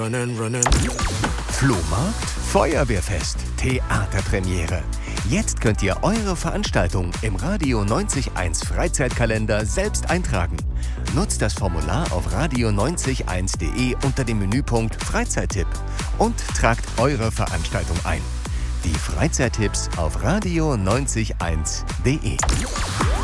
Flohmarkt, Feuerwehrfest, Theaterpremiere. Jetzt könnt ihr eure Veranstaltung im Radio 90.1 Freizeitkalender selbst eintragen. Nutzt das Formular auf radio901.de unter dem Menüpunkt Freizeittipps und tragt eure Veranstaltung ein. Die Freizeittipps auf radio901.de.